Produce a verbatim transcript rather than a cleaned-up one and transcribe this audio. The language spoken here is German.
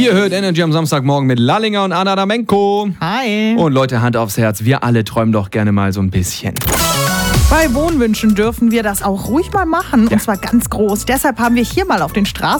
Ihr hört Energy am Samstagmorgen mit Lallinger und Anna Damenko. Hi. Und Leute, Hand aufs Herz, wir alle träumen doch gerne mal so ein bisschen. Bei Wohnwünschen dürfen wir das auch ruhig mal machen, Ja. und zwar ganz groß. Deshalb haben wir hier mal auf den Straßen